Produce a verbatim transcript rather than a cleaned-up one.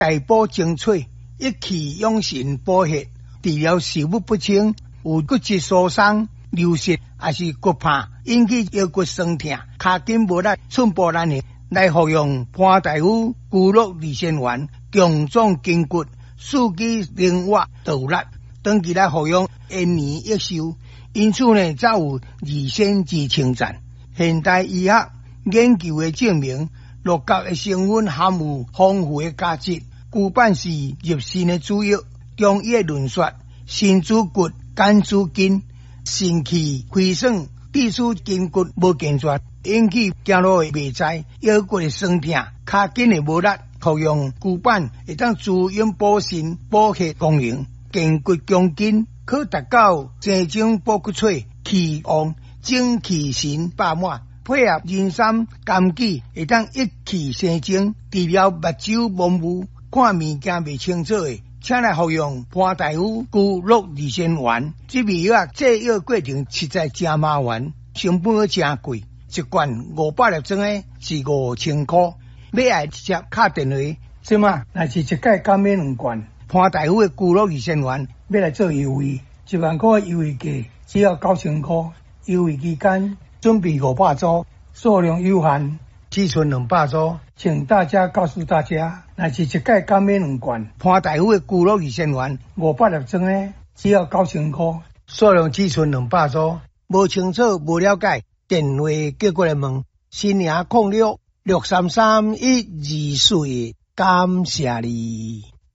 大补精粹，一气养神补血，治疗食物不清、有骨质疏松、流失，还是骨怕引起腰骨酸痛、脚筋无力、寸步难行，来服用潘大夫骨肉利仙丸，强壮筋骨，刺激灵活度力。长期来服用，延年益寿。因此呢，才有二仙之称赞。现代医学研究的证明，鹿角的成分含有丰富的价值。骨板是入肾的主药，中医的论说，肾主骨，肝主筋，肾气亏损，致使筋骨无健全，引起走路的袂在，腰骨的酸痛，脚筋的无力。服用骨板会当滋阴补肾、补血功能，健骨强筋，可达到生精补骨髓、气旺、精气神饱满。配合人参、枸杞，会当一气生精，治疗目睭模糊、看物件未清楚的，请来服用潘大夫骨肉利仙丸。这味药制药过程实在真麻烦，成本真贵，一罐五百粒装的是五千块。买来直接打电话，即嘛，若是一届减免两罐潘大夫的骨肉利仙丸，要来做优惠，一万块优惠价只要九千块，优惠期间准备五百组，数量有限，只剩两百组，请大家告诉大家，若是一届减免两罐潘大夫的骨肉利仙丸，五百粒装的只要九千块，数量只剩两百组，无清楚无了解，电话叫过来问，新娘控六。六三三一二四，感谢你。